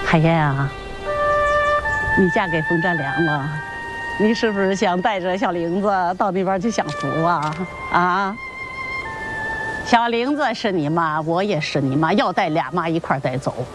海燕啊，你嫁给冯占良了，你是不是想带着小玲子到那边去享福啊？啊？小玲子是你妈，我也是你妈，要带俩妈一块带走。